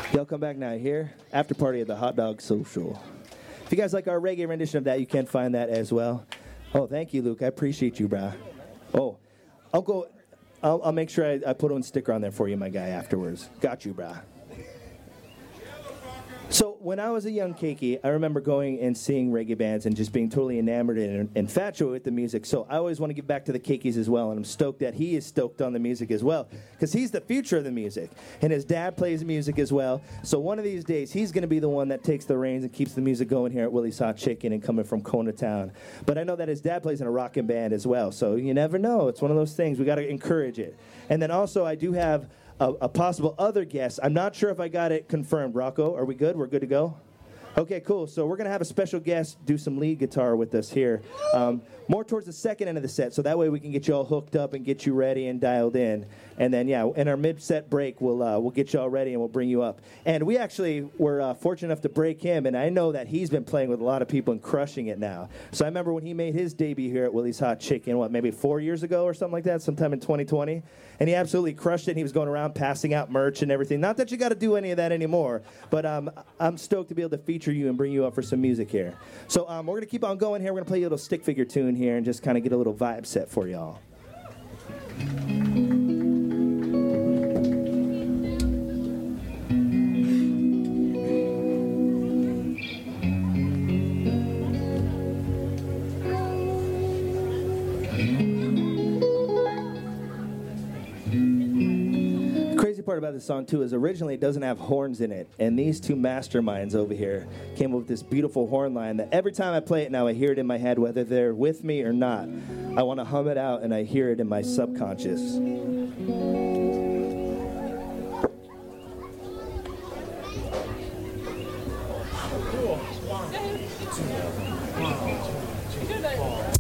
Y'all come back now here. After party at the Hot Dog Social. If you guys like our reggae rendition of that, you can find that as well. Oh, thank you, Luke. I appreciate you, brah. Oh, I'll make sure I put one sticker on there for you, my guy, afterwards. Got you, brah. So when I was a young keiki, I remember going and seeing reggae bands and just being totally enamored and infatuated with the music. So I always want to give back to the keikis as well, and I'm stoked that he is stoked on the music as well, because he's the future of the music, and his dad plays music as well. So one of these days, he's going to be the one that takes the reins and keeps the music going here at Willie's Hot Chicken and coming from Kona Town. But I know that his dad plays in a rockin' band as well, so you never know. It's one of those things. We got to encourage it. And then also, I do have a possible other guest. I'm not sure if I got it confirmed. Rocco, are we good? We're good to go? Okay, cool. So we're going to have a special guest do some lead guitar with us here. More towards the second end of the set, so that way we can get you all hooked up and get you ready and dialed in. And then, yeah, in our mid-set break, we'll get you all ready and we'll bring you up. And we actually were fortunate enough to break him, and I know that he's been playing with a lot of people and crushing it now. So I remember when he made his debut here at Willie's Hot Chicken, maybe 4 years ago or something like that, sometime in 2020. And he absolutely crushed it, and he was going around passing out merch and everything. Not that you got to do any of that anymore, but I'm stoked to be able to feature you and bring you up for some music here. So we're going to keep on going here. We're going to play you a little stick figure tune here and just kind of get a little vibe set for y'all. Part about this song too is originally it doesn't have horns in it, and these two masterminds over here came up with this beautiful horn line that every time I play it now I hear it in my head, whether they're with me or not. I want to hum it out and I hear it in my subconscious. Cool.